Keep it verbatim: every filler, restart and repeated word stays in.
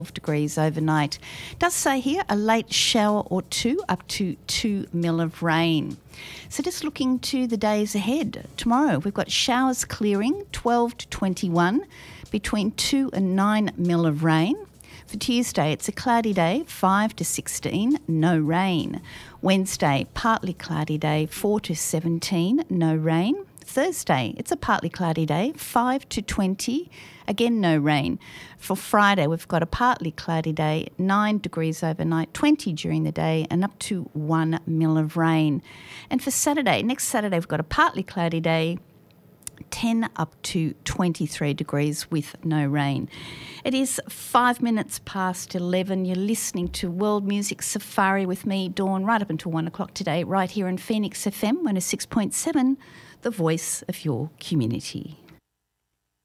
degrees overnight. It does say here a late shower or two, up to two mil of rain. So just looking to the days ahead. Tomorrow we've got showers clearing, twelve to twenty-one, between two and nine mil of rain. For Tuesday, it's a cloudy day, five to sixteen, no rain. Wednesday, partly cloudy day, four to seventeen, no rain. Thursday, it's a partly cloudy day, five to twenty, again no rain. For Friday, we've got a partly cloudy day, nine degrees overnight, twenty during the day, and up to one mil of rain. And for Saturday, next Saturday, we've got a partly cloudy day, ten up to twenty-three degrees with no rain. It is five minutes past eleven. You're listening to World Music Safari with me, Dawn, right up until one o'clock today, right here in Phoenix F M one oh six point seven, the voice of your community.